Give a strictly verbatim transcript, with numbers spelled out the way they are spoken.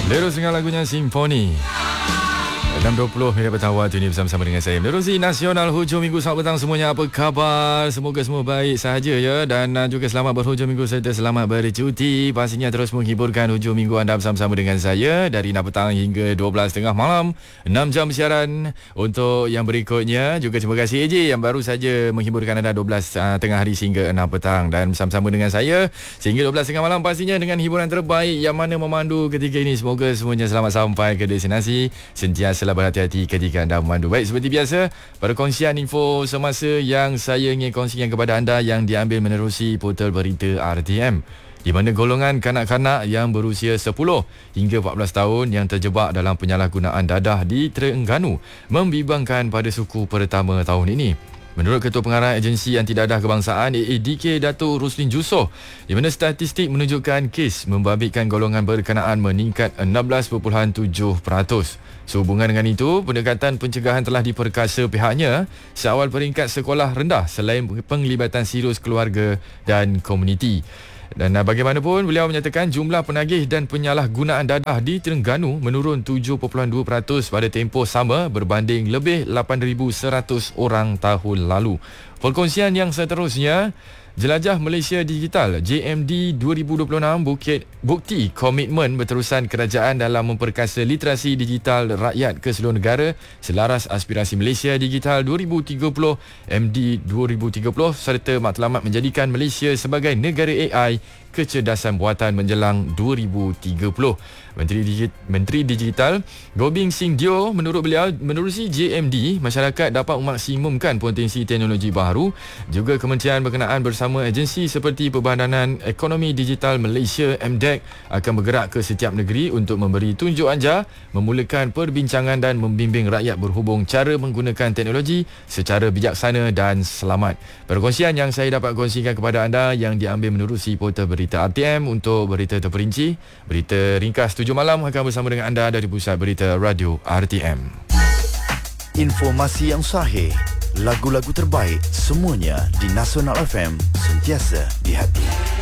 Lerus dengan lagunya Simfoni. enam dua puluh minit petang waktu ini bersama-sama dengan saya Menerusi Nasional hujung minggu. Selamat petang semuanya, apa khabar? Semoga semua baik sahaja ya. Dan uh, juga selamat berhujung minggu serta selamat bercuti. Pastinya terus menghiburkan hujung minggu anda bersama-sama dengan saya dari enam petang hingga dua belas tiga puluh malam. enam jam siaran. Untuk yang berikutnya juga terima kasih A J yang baru saja menghiburkan anda dua belas uh, tengah hari sehingga enam petang. Dan bersama-sama dengan saya sehingga dua belas tiga puluh malam, pastinya dengan hiburan terbaik yang mana memandu ketika ini. Semoga semuanya selamat sampai ke destinasi. Sentiasa berhati-hati ketika anda memandu. Baik, seperti biasa, perkongsian info semasa yang saya ingin kongsikan kepada anda yang diambil menerusi portal berita R T M, di mana golongan kanak-kanak yang berusia sepuluh hingga empat belas tahun yang terjebak dalam penyalahgunaan dadah di Terengganu membimbangkan pada suku pertama tahun ini. Menurut Ketua Pengarah Agensi Anti Dadah Kebangsaan A A D K Datuk Ruslin Jusoh, di mana statistik menunjukkan kes membabitkan golongan berkenaan meningkat enam belas perpuluhan tujuh peratus. Sehubungan dengan itu, pendekatan pencegahan telah diperkasa pihaknya seawal peringkat sekolah rendah selain penglibatan serius keluarga dan komuniti. Dan bagaimanapun, beliau menyatakan jumlah penagih dan penyalahgunaan dadah di Terengganu menurun tujuh perpuluhan dua peratus pada tempoh sama berbanding lebih lapan ribu seratus orang tahun lalu. Perkongsian yang seterusnya, Jelajah Malaysia Digital J M D dua ribu dua puluh enam bukit, bukti komitmen berterusan kerajaan dalam memperkasa literasi digital rakyat ke seluruh negara selaras aspirasi Malaysia Digital dua ribu tiga puluh M D dua ribu tiga puluh serta matlamat menjadikan Malaysia sebagai negara A I kecerdasan buatan menjelang dua ribu tiga puluh. Menteri Digit, Menteri Digital Gobind Singh Dio, menurut beliau, menerusi J M D, masyarakat dapat memaksimumkan potensi teknologi baharu. Juga kementerian berkenaan bersama agensi seperti Perbadanan Ekonomi Digital Malaysia M D E C akan bergerak ke setiap negeri untuk memberi tunjuk ajar, memulakan perbincangan dan membimbing rakyat berhubung cara menggunakan teknologi secara bijaksana dan selamat. Perkongsian yang saya dapat kongsikan kepada anda yang diambil menerusi portal berita R T M. Untuk berita terperinci, berita ringkas tujuh malam akan bersama dengan anda dari Pusat Berita Radio R T M. Informasi yang sahih, lagu-lagu terbaik, semuanya di Nasional F M, sentiasa di hati.